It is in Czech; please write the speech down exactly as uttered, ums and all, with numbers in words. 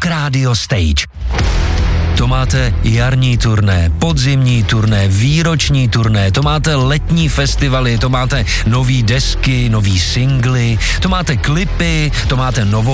Rock Radio Stage. To máte jarní turné, podzimní turné, výroční turné, to máte letní festivaly, to máte nový desky, nový singly, to máte klipy, to máte novou